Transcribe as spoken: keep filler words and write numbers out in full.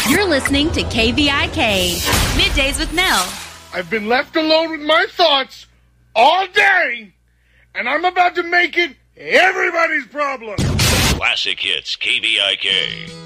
You're listening to K V I K, Middays with Mel. I've been left alone with my thoughts all day, and I'm about to make it everybody's problem. Classic Hits, K V I K.